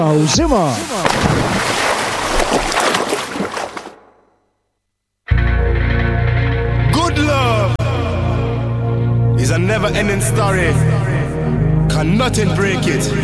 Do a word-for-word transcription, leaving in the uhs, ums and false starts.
Zimmer. Good love is a never-ending story. Can nothing break it?